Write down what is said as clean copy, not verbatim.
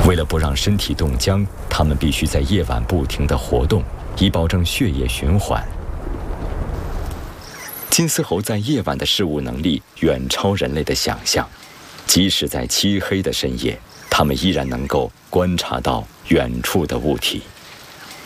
为了不让身体冻僵，它们必须在夜晚不停地活动，以保证血液循环。金丝猴在夜晚的视物能力远超人类的想象，即使在漆黑的深夜，它们依然能够观察到远处的物体。